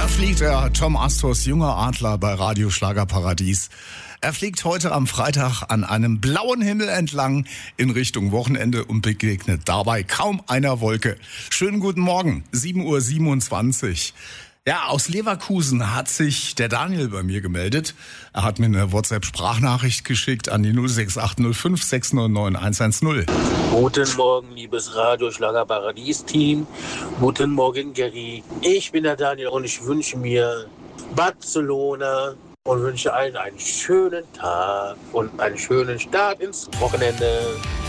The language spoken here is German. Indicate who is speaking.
Speaker 1: Da fliegt er, Tom Astors junger Adler bei Radio Schlagerparadies. Er fliegt heute am Freitag an einem blauen Himmel entlang in Richtung Wochenende und begegnet dabei kaum einer Wolke. Schönen guten Morgen, 7:27 Uhr. Ja, aus Leverkusen hat sich der Daniel bei mir gemeldet. Er hat mir eine WhatsApp-Sprachnachricht geschickt an die 06805 699 110.
Speaker 2: Guten Morgen, liebes Radio Schlagerparadies-Team. Guten Morgen, Gary. Ich bin der Daniel und ich wünsche mir Barcelona und wünsche allen einen schönen Tag und einen schönen Start ins Wochenende.